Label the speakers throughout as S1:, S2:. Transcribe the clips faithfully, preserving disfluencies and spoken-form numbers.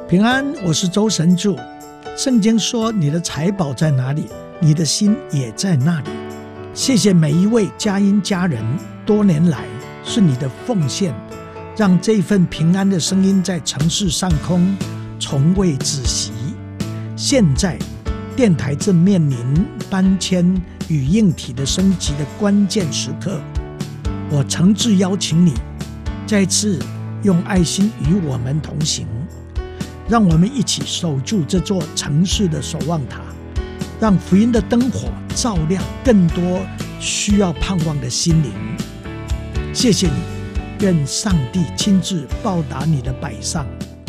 S1: 平安，我是周神助。圣经说，你的财宝在哪里，你的心也在那里。谢谢每一位佳音家人多年来是你的奉献，让这份平安的声音在城市上空从未止息。现在电台正面临搬迁与硬体的升级的关键时刻，我诚挚邀请你再次用爱心与我们同行，让我们一起守住这座城市的守望塔，让福音的灯火照亮更多需要盼望的心灵。谢谢你，愿上帝亲自报答你的摆上。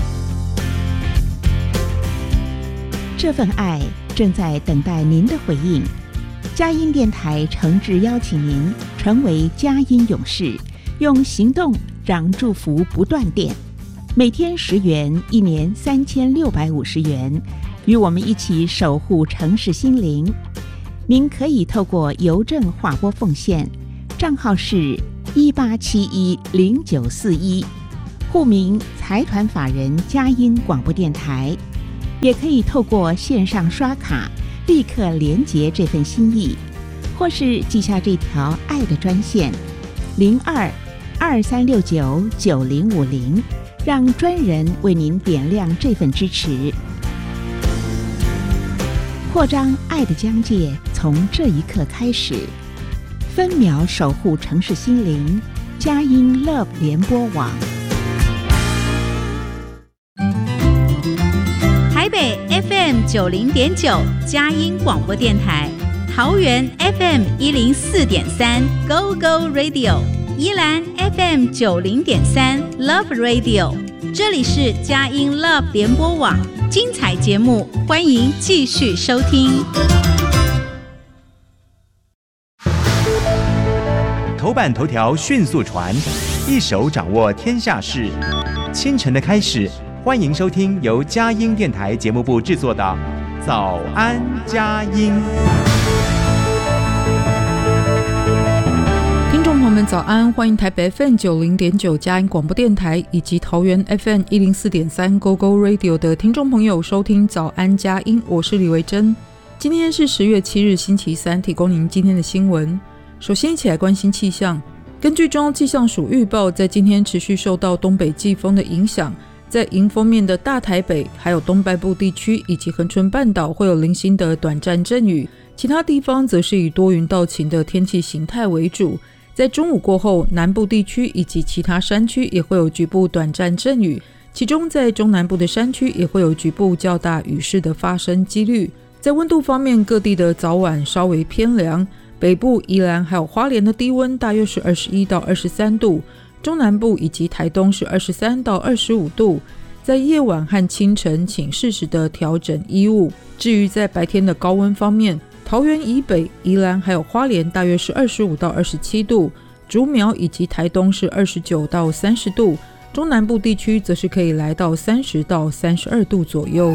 S2: 这份爱正在等待您的回应。佳音电台诚挚邀请您成为佳音勇士，用行动让祝福不断电。每天十元，一年三千六百五十元，与我们一起守护城市心灵。您可以透过邮政划拨奉献，账号是一八七一零九四一，户名财团法人佳音广播电台。也可以透过线上刷卡立刻连结这份心意，或是记下这条爱的专线零二二三六九九零五零，让专人为您点亮这份支持。扩张爱的疆界，从这一刻开始，分秒守护城市心灵。佳音 Love 联播网。
S3: 台北 F M 九零点九佳音广播电台，桃园 F M 一零四点三 Go Go Radio， 宜兰 F M 九零点三 Love Radio。这里是佳音 Love 联播网，精彩节目，欢迎继续收听。
S4: 头版头条迅速传，一手掌握天下事。清晨的开始。欢迎收听由佳音电台节目部制作的《早安佳音》。
S5: 听众朋友们早安，欢迎台北 F M 九零点九佳音广播电台以及桃园 F M 一零四点三 Go Go Radio 的听众朋友收听早安佳音，我是李维珍。今天是十月七日星期三，提供您今天的新闻。首先一起来关心气象。根据中央气象署预报，在今天持续受到东北季风的影响，在迎风面的大台北还有东半部地区以及恒春半岛会有零星的短暂阵雨，其他地方则是以多云到晴的天气形态为主。在中午过后，南部地区以及其他山区也会有局部短暂阵雨，其中在中南部的山区也会有局部较大雨势的发生几率。在温度方面，各地的早晚稍微偏凉，北部宜兰还有花莲的低温大约是二十一到二十三度，中南部以及台东是二十三到二十五度，在夜晚和清晨请适时的调整衣物。至于在白天的高温方面，桃园以北、宜兰还有花莲大约是二十五到二十七度，竹苗以及台东是二十九到三十度，中南部地区则是可以来到三十到三十二度左右。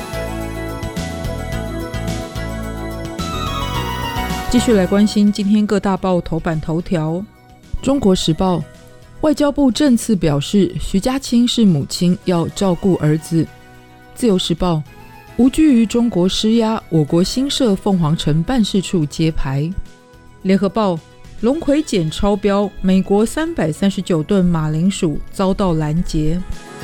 S5: 继续来关心今天各大报头版头条。中国时报，外交部正次表示，徐家清是母亲，要照顾儿子。自由时报，无惧于中国施压，我国新设凤凰城办事处揭牌。联合报，龙葵碱超标，美国三百三十九吨马铃薯遭到拦截。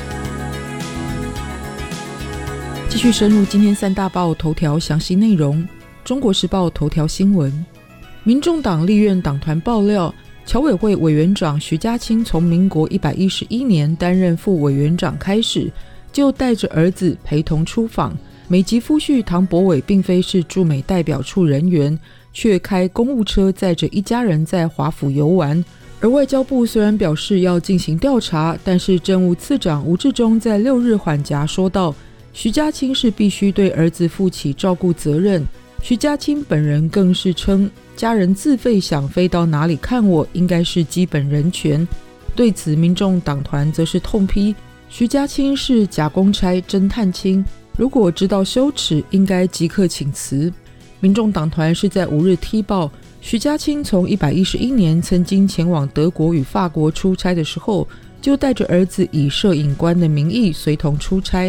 S5: 继续深入今天三大报头条详细内容。中国时报头条新闻，民众党立院党团爆料，侨委会委员长徐家清从民国一百一十一年担任副委员长开始，就带着儿子陪同出访。美籍夫婿唐博伟并非是驻美代表处人员，却开公务车载着一家人在华府游玩。而外交部虽然表示要进行调查，但是政务次长吴志忠在六日缓颊说道，徐家清是必须对儿子负起照顾责任。徐家清本人更是称，家人自费想飞到哪里看我，应该是基本人权。对此，民众党团则是痛批徐家清是假公差真探亲，如果知道羞耻，应该即刻请辞。民众党团是在五日踢爆，徐家清从一百一十一年曾经前往德国与法国出差的时候，就带着儿子以摄影官的名义随同出差，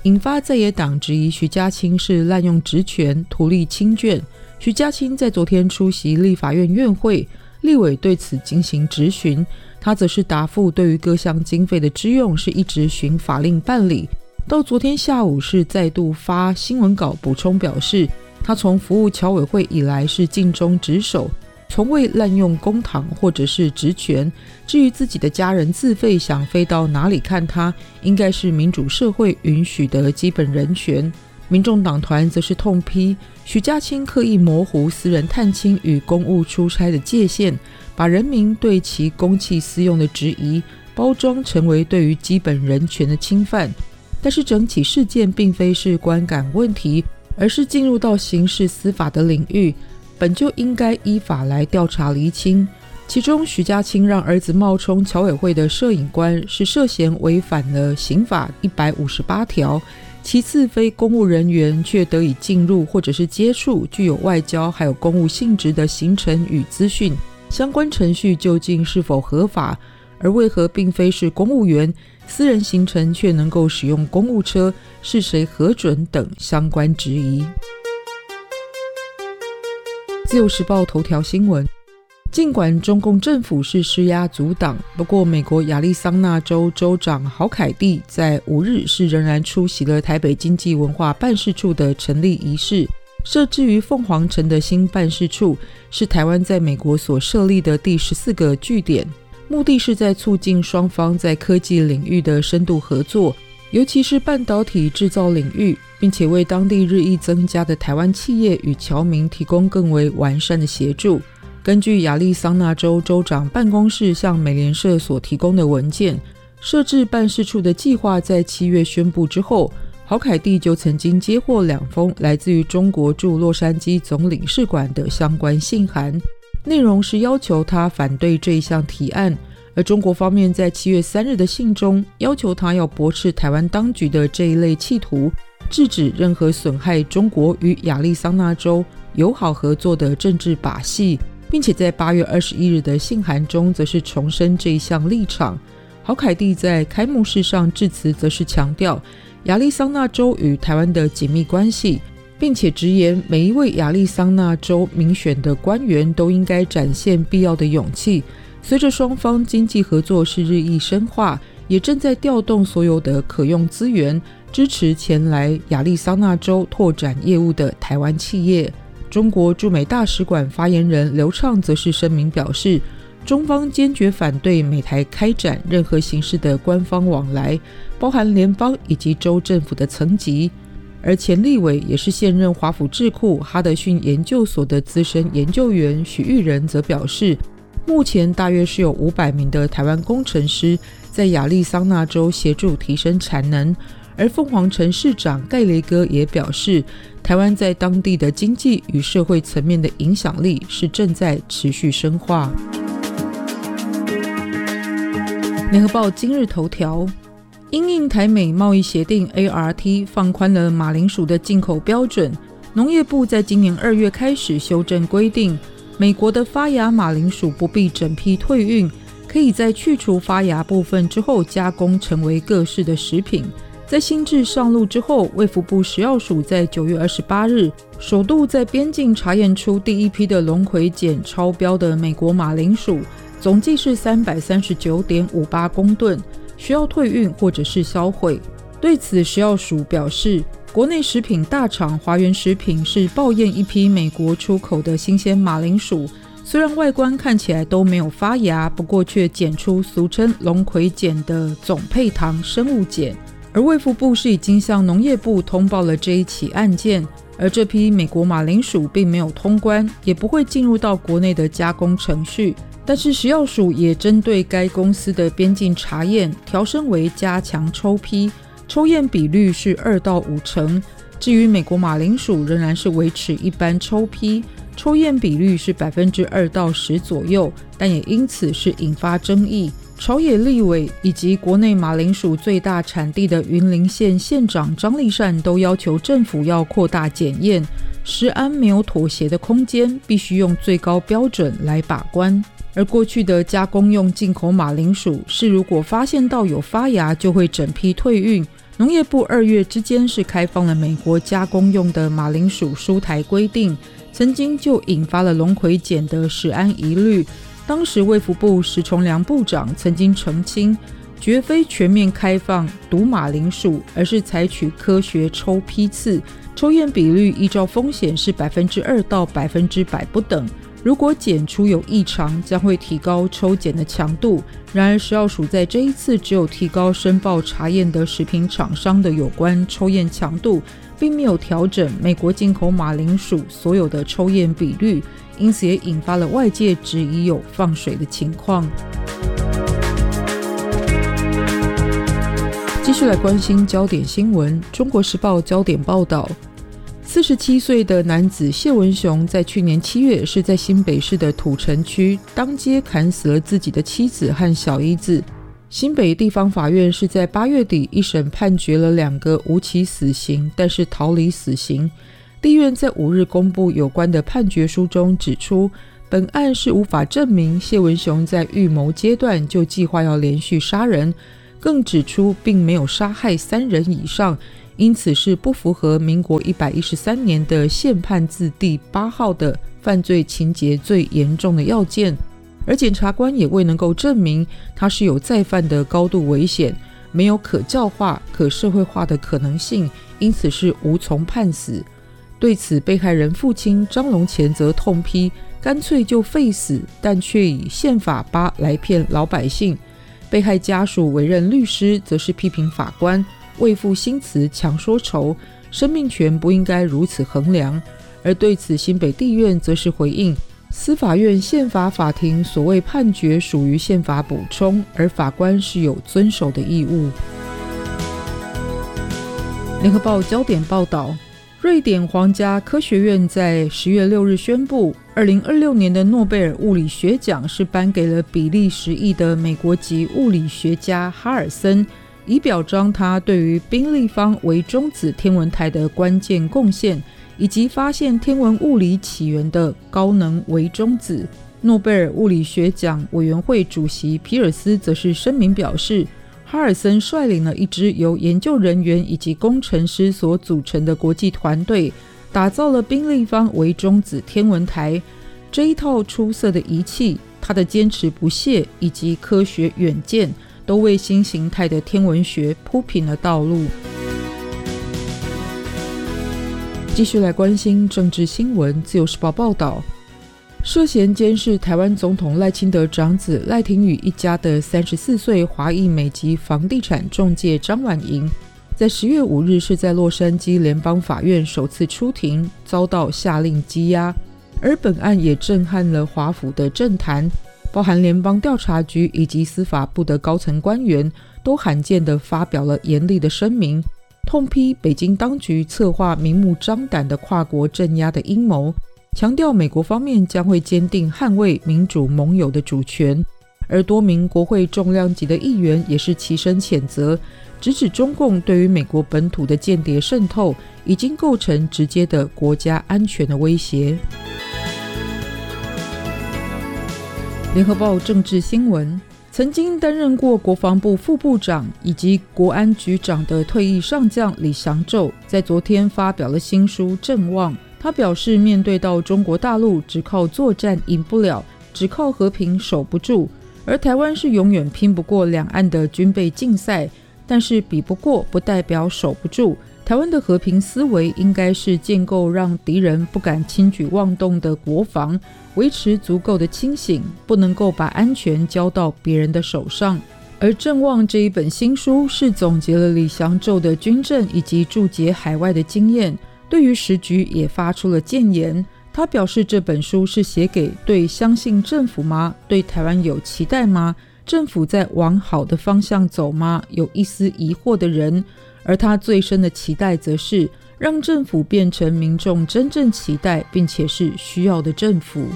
S5: 引发在野党质疑徐家清是滥用职权图利亲眷。徐家清在昨天出席立法院院会，立委对此进行质询，他则是答复对于各项经费的支用是一直循法令办理。到昨天下午是再度发新闻稿补充表示，他从服务侨委会以来是尽忠职守，从未滥用公帑或者是职权。至于自己的家人自费想飞到哪里看他，应该是民主社会允许的基本人权。民众党团则是痛批徐家清刻意模糊私人探亲与公务出差的界限，把人民对其公器私用的质疑包装成为对于基本人权的侵犯。但是整起事件并非是观感问题，而是进入到刑事司法的领域，本就应该依法来调查厘清。其中徐家清让儿子冒充侨委会的摄影官是涉嫌违反了刑法一百五十八条，其次非公务人员却得以进入或者是接触具有外交还有公务性质的行程与资讯，相关程序究竟是否合法，而为何并非是公务员私人行程却能够使用公务车，是谁核准等相关质疑。自由时报头条新闻，尽管中共政府是施压阻挡，不过美国亚利桑那州州长郝凯蒂在五日是仍然出席了台北经济文化办事处的成立仪式。设置于凤凰城的新办事处是台湾在美国所设立的第十四个据点，目的是在促进双方在科技领域的深度合作，尤其是半导体制造领域，并且为当地日益增加的台湾企业与侨民提供更为完善的协助。根据亚利桑那州州长办公室向美联社所提供的文件，设置办事处的计划在七月宣布之后，郝凯蒂就曾经接获两封来自于中国驻洛杉矶总领事馆的相关信函，内容是要求他反对这一项提案，而中国方面在七月三日的信中要求他要驳斥台湾当局的这一类企图，制止任何损害中国与亚利桑那州友好合作的政治把戏，并且在八月二十一日的信函中则是重申这一项立场。郝凯蒂在开幕式上致辞则是强调亚利桑那州与台湾的紧密关系，并且直言每一位亚利桑那州民选的官员都应该展现必要的勇气。随着双方经济合作是日益深化，也正在调动所有的可用资源，支持前来亚利桑那州拓展业务的台湾企业。中国驻美大使馆发言人刘畅则是声明表示，中方坚决反对美台开展任何形式的官方往来，包含联邦以及州政府的层级。而前立委也是现任华府智库哈德逊研究所的资深研究员许玉仁则表示，目前大约是有五百名的台湾工程师在亚利桑那州协助提升产能。而凤凰城市长盖雷戈也表示，台湾在当地的经济与社会层面的影响力是正在持续深化。联合报今日头条，因应台美贸易协定 A R T 放宽了马铃薯的进口标准，农业部在今年二月开始修正规定，美国的发芽马铃薯不必整批退运，可以在去除发芽部分之后加工成为各式的食品。在新制上路之后，卫福部食药署在九月二十八日首度在边境查验出第一批的龙葵碱超标的美国马铃薯，总计是 三百三十九点五八公吨，需要退运或者是销毁。对此，食药署表示，国内食品大厂华源食品是报验一批美国出口的新鲜马铃薯，虽然外观看起来都没有发芽，不过却检出俗称龙葵碱的总配糖生物碱。而卫福部是已经向农业部通报了这一起案件，而这批美国马铃薯并没有通关，也不会进入到国内的加工程序。但是食药署也针对该公司的边境查验调升为加强抽批，抽验比率是二到五成。至于美国马铃薯仍然是维持一般抽批，抽验比率是百分之二到十左右，但也因此是引发争议。朝野立委以及国内马铃薯最大产地的云林县县长张立善都要求政府要扩大检验，食安没有妥协的空间，必须用最高标准来把关。而过去的加工用进口马铃薯是如果发现到有发芽就会整批退运， 农业部二月之间是开放了美国加工用的马铃薯蔬台规定，曾经就引发了龙葵碱的食安疑虑。当时卫福部石崇良部长曾经澄清，绝非全面开放毒马铃薯，而是采取科学抽批次，抽验比率依照风险是百分之二到百分之百不等。如果检出有异常，将会提高抽检的强度。然而食药署在这一次只有提高申报查验的食品厂商的有关抽验强度，并没有调整美国进口马铃薯所有的抽验比率，因此也引发了外界质疑有放水的情况。继续来关心焦点新闻，中国时报焦点报道，四十七岁的男子谢文雄在去年七月是在新北市的土城区当街砍死了自己的妻子和小姨子。新北地方法院是在八月底一审判决了两个无期死刑，但是逃离死刑。地院在五日公布有关的判决书中指出，本案是无法证明谢文雄在预谋阶段就计划要连续杀人，更指出并没有杀害三人以上，因此是不符合民国一百一十三年的宪判字第八号的犯罪情节最严重的要件。而检察官也未能够证明他是有再犯的高度危险，没有可教化、可社会化的可能性，因此是无从判死。对此，被害人父亲张龙前则痛批，干脆就废死，但却以宪法八来骗老百姓。被害家属委任律师，则是批评法官为赋新词强说愁，生命权不应该如此衡量。而对此，新北地院则是回应，司法院宪法法庭所谓判决属于宪法补充，而法官是有遵守的义务。联合报焦点报道，瑞典皇家科学院在十月六日宣布，二零二六年的诺贝尔物理学奖是颁给了比利时裔的美国籍物理学家哈尔森，以表彰他对于宾立方微中子天文台的关键贡献，以及发现天文物理起源的高能微中子。诺贝尔物理学奖委员会主席皮尔斯则是声明表示，哈尔森率领了一支由研究人员以及工程师所组成的国际团队，打造了宾立方微中子天文台。这一套出色的仪器，他的坚持不懈以及科学远见，都为新形态的天文学铺平了道路。继续来关心政治新闻，自由时报报道，涉嫌监视台湾总统赖清德长子赖廷宇一家的三十四岁华裔美籍房地产仲介张婉莹，在十月五日是在洛杉矶联邦法院首次出庭，遭到下令羁押。而本案也震撼了华府的政坛，包含联邦调查局以及司法部的高层官员都罕见地发表了严厉的声明，痛批北京当局策划明目张胆的跨国镇压的阴谋，强调美国方面将会坚定捍卫民主盟友的主权。而多名国会重量级的议员也是齐声谴责，直指中共对于美国本土的间谍渗透已经构成直接的国家安全的威胁。联合报政治新闻，曾经担任过国防部副部长以及国安局长的退役上将李祥宙，在昨天发表了新书《阵望》。他表示，面对到中国大陆，只靠作战赢不了，只靠和平守不住，而台湾是永远拼不过两岸的军备竞赛，但是比不过不代表守不住。台湾的和平思维应该是建构让敌人不敢轻举妄动的国防，维持足够的清醒，不能够把安全交到别人的手上。而《阵望》这一本新书是总结了李祥宙的军政以及驻节海外的经验，对于时局也发出了谏言。他表示，这本书是写给对相信政府吗？对台湾有期待吗？政府在往好的方向走吗？有一丝疑惑的人。而他最深的期待则是让政府变成民众真正期待并且是需要的政府。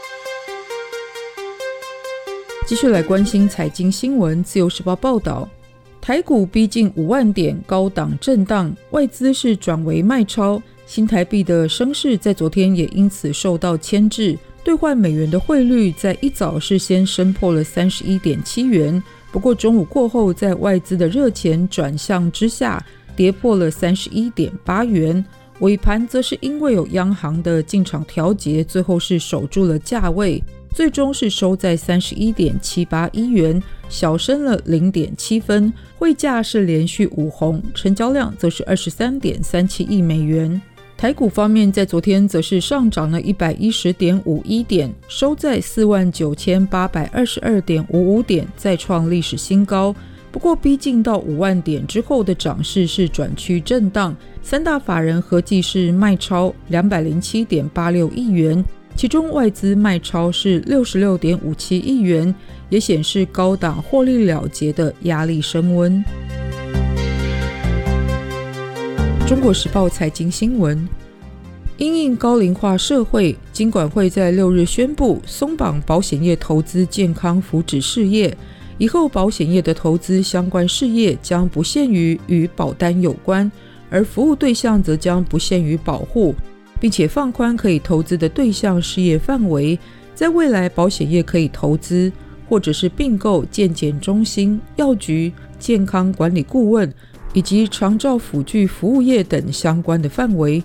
S5: 继续来关心财经新闻，自由时报报道，台股逼近五万点，高档震荡，外资是转为卖超，新台币的升势在昨天也因此受到牵制，兑换美元的汇率在一早是先升破了 三十一点七元， 不过中午过后，在外资的热钱转向之下，跌破了 三十一点八元，尾盘则是因为有央行的进场调节，最后是守住了价位，最终是收在 三十一点七八一元，小升了 零点七分，汇价是连续五红，成交量则是 二十三点三七亿美元。台股方面，在昨天则是上涨了 一百一十点五一点，收在 四万九千八百二十二点五五点，再创历史新高。不过逼近到五万点之后的涨势是转趋震荡，三大法人合计是卖超 两百零七点八六亿元，其中外资卖超是 六十六点五七亿元，也显示高档获利了结的压力升温。中国时报财经新闻，因应高龄化社会，金管会在六日宣布松绑保险业投资健康福祉事业，以后保险业的投资相关事业将不限于与保单有关，而服务对象则将不限于保护，并且放宽可以投资的对象事业范围。在未来，保险业可以投资或者是并购健检中心、药局、健康管理顾问以及长照辅具服务业等相关的范围，